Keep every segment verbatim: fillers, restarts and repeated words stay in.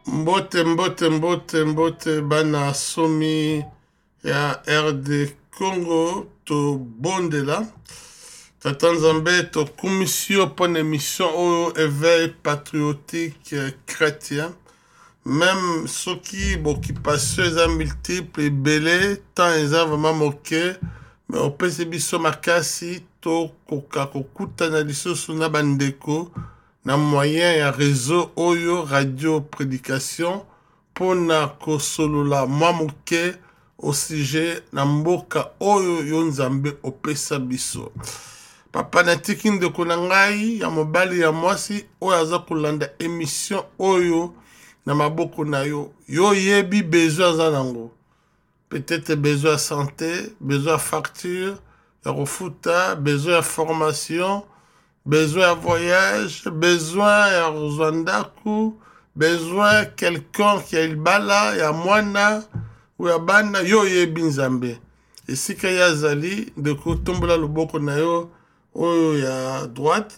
Mbote mbote mbote mbote bana somi ya R D Congo to bondela. Tata Nzambe to commission pour une émission au éveil patriotique chrétien. Même ceux qui occupation sont multiples et belés, tant ils ont vraiment moqué, mais au P C B so makasi to koka kokuta na lisoso na bandeko na moyen ya réseau oyo radio prédication pour na kosolola mwa moke au sujet na mboka oyo yo Nzambe opesa biso. Papa natiki ndeko na ngai ya mobali ya mwasi oyo aza kolanda émission oyo na maboko na yo. Yo yebi besoin za nango. Peut-être besoin de santé, besoin de facture, de refuta, besoin de formation, besoin de voyage, besoin de rozandaku, besoin de quelqu'un qui a il bala, ya mwana, ou ya bana, yo yebi Nzambe. Et si kaya zali, de kotombola loboko na yo, oyo ya droite,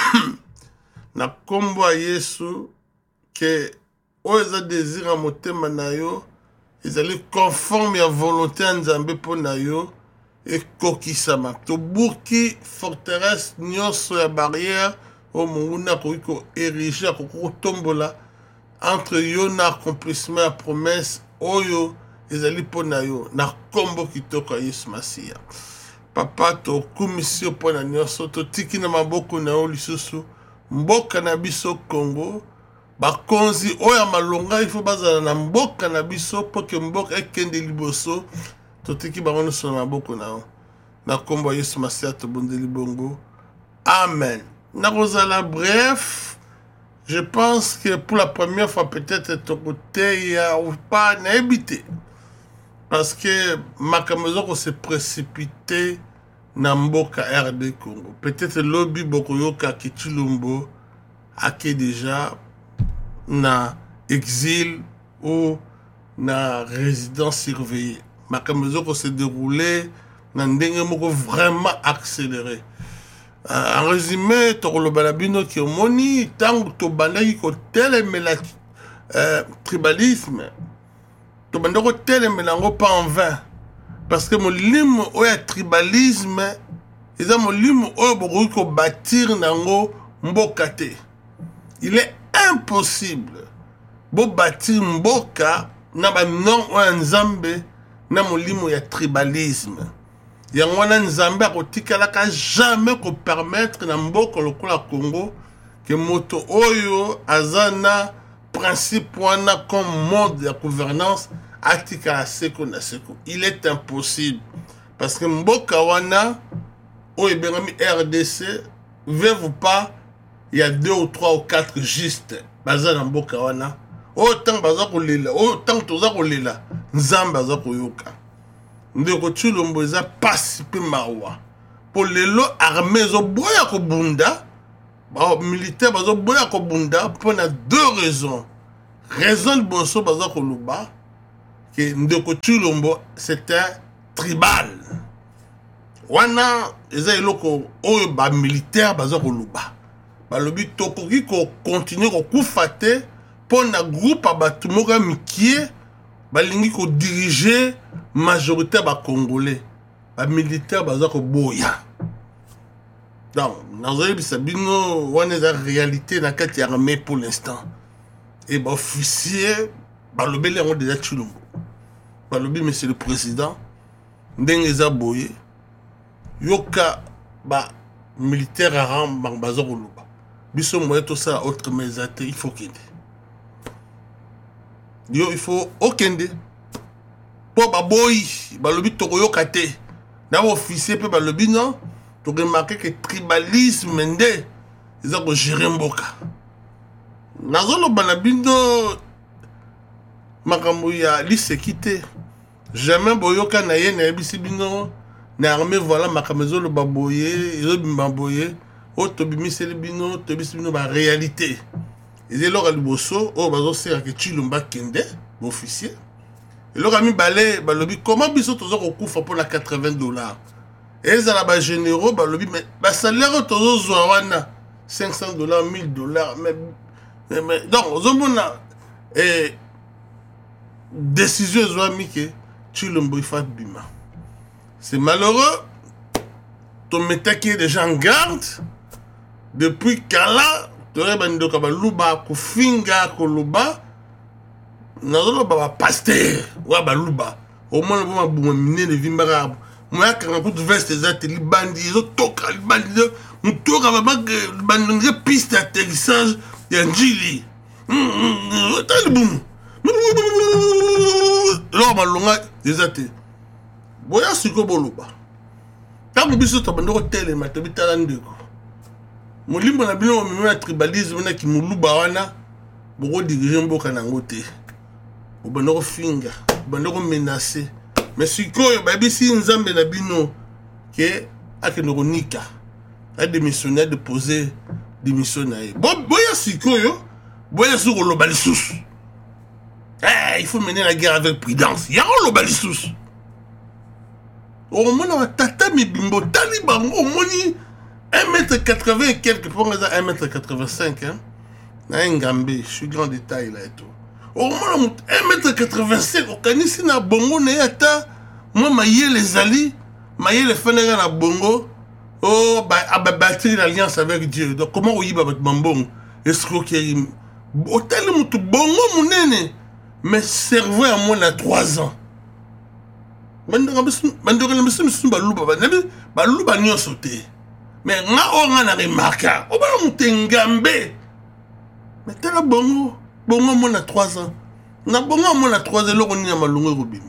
na kombo a Yesu, que oyo za désir a motema na yo, ils allaient conforme à la volonté de Nzambe pour nayo et kokisama. To buki forteresse nyonso ya barrière au munguna ko ériger ko tombola entre yo na accomplissement ya promesse oyo ezali pour nayo na kombo kitoko Yesu Masia. Papa to commission pour na nyonso to tiki na maboko na yo lisusu mboka na biso Congo. Bakonzi oya malonga il faut bazala na mboka na biso pour que mboka ekende liboso totiki bango so na maboko na na kombo Yesu Masia to bondeli bongo. Amen. Na kozala bref, je pense que pour la première fois peut-être to côté ya ou pas na habité parce que makamezo ko se précipité na mboka R D Congo. Peut-être lobby boko yoka Kichilumbo ake déjà na exil ou na résidence surveillée. Ma caméra s'est déroulée dans ndenge moko vraiment accéléré. Euh, en résumé, to lo balabino ki omoni tango to bandaki ko telemela euh, tribalisme. To bandako telemelango pas en vain parce que molimo oya tribalisme eza molimo oyo bokoki ko bâtir nango mboka te. Il est impossible bo bâtir mboka na ba non o Nzambe na molimo ya tribalisme. Yango wana Nzambe akotikala ka jamais ko permettre na mboka lokola Congo que moto oyo azana principe wana comme mode de gouvernance atikala seko na seko. Il est impossible parce que mboka wana o ebengami R D C veut ou pas il y a deux ou trois ou quatre juste baza na mboka wana autant baza kolela autant toza kolela Nzambe baza koyoka ndeko Tshilombo eza pasi pe mawa po lelo armée zo boya ko bunda ba militaire bazo boya ko bunda pour na deux raisons. Raison boso baza ko luba que ndeko Tshilombo c'était tribal wana eza eloko oyo ba militaire baza ko luba balobi tokoki ko continuer ko kufate pour na groupe abatu moka mikie balingi ko diriger majorité ba congolais ba militaire baza ko boya. Donc nazali bisabino wana za réalité na kati ya armée pour l'instant et ba officier balobi le déjà Tshilombo balobi monsieur le président ndenge za boye yoka ba militaire aram baza ko luba biso moye to ça autre mesate il faut kende yo il faut okende po baboyi balobi tokoyoka te na officier pe balobi non to remarquer que tribalisme nde eza ko gérer mboka nazolo bana bindo makambo ya lisekite jamais boyoka na ye na bisi bino na armée voilà makamezo lo baboye yo bimbaboye o to bimiseli bino to bisibino ba réalité et là liboso o bazo sera que Tshilombo kende officier et là mi balé balobi comment biso tozo ko kufa pour la quatre-vingts dollars et ça la ba généraux balobi mais ba salaire tozo zwa wana cinq cents dollars mille dollars mais mais donc ozomona et décision ezwami ke Tshilombo ifa bima. C'est malheureux. Ton métaki est déjà en garde. Depuis Kala, tu aurais bando kabaluba kufinga koluba. Nazolo baba pasteur wa baluba. Au moins le bon bon miner de vimbara. Moi quand on veste des ateliers bandits, ils toka les bandits, on toka baba bandit piste d'atterrissage et un jili. T'as le boum. Là malonga des ateliers. Boya siko boluba. Quand vous biso tabando tele matabita ndeko. Molimbo na bino mimi tribalisme na ki muluba wana boko diriger mboka nango te. Obando finga, obando menacer. Mais sikoyo babisi nzambe na bino ke akeno nika. A démissionné de poser démission na ye. Bo boya sikoyo, boya sur lo balisous. Eh, il faut mener la guerre avec prudence. Ya lo balisous. Au moins on tata mi bimbo taliban au moni un mètre quatre-vingts et quelques pour un mètre quatre-vingt-cinq hein. Na Ngambe, je suis grand détail là et tout. Au moins un mètre quatre-vingt-cinq au kanisi na bongo na yata moi maye les ali, maye les fenêtres na bongo. Oh bah abattre l'alliance avec Dieu. Donc comment on y va avec Mambong? Est-ce que hôtel mutu bongo munene mais cerveau à moins à trois ans. Bandora bisu bandora bisu bisu baluba banabi baluba nyo sauté. Mais nga o nga na remarka. O ba mutengambe. Mais tala bongo bongo mon à trois ans. Na bongo mon à trois ans lo koni na malungu robima.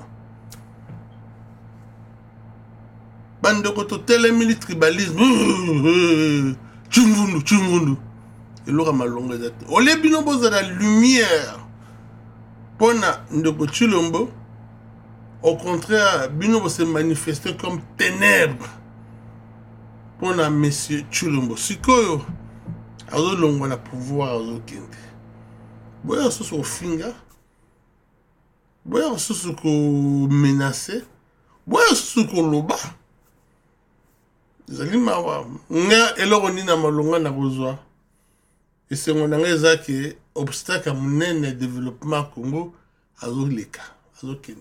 Bandoko to tele tribalisme. Chungundu chungundu. Et lo malungu ezate. O le bino boza la lumière. Pona ndoko Tshilombo. Au contraire, Bino va se manifester comme ténèbres pour la monsieur Tshilombo. Sikoyo, azo longo na pouvoir azo kende. Boya so so finga. Boya so so ko menacer. Boya so so ko loba. Zali mawa. Nga eloko ni na malonga na kozwa. Et c'est mon angeza que obstacle à mon développement Congo azo leka, azo kende.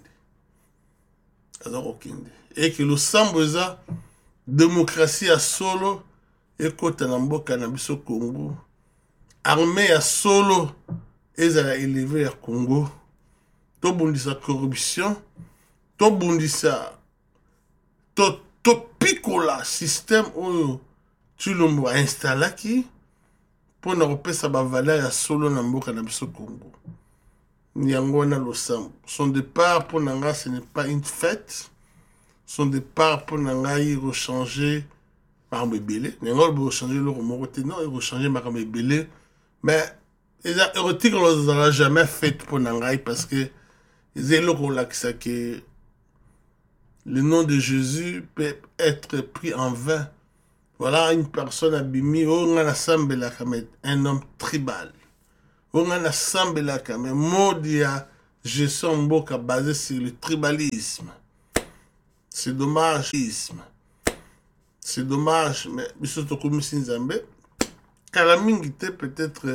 Et que le samboza démocratie à solo et kota na mboka na biso Congo armée à solo et à élever à Congo to bundisa corruption to bundisa to to picola système oyo Tshilombo a installé qui pour na repesa ba valeur à solo na mboka na biso Congo. Nyangona Losam. Son départ pour Nanga, ce n'est pas une fête. Son départ pour Nanga, il rechanger par Mébélé. Nanga, il rechanger le remoroté. Non, il rechanger par Mébélé. Mais, les érotiques, on ne l'a jamais fait pour Nanga parce que, ils ont le que le nom de Jésus peut être pris en vain. Voilà une personne abîmée, un homme tribal. On a assemblé là quand même modia gestion mboka basé sur le tribalisme. C'est dommage. C'est dommage mais biso to komisi nzambe kala mingi te peut-être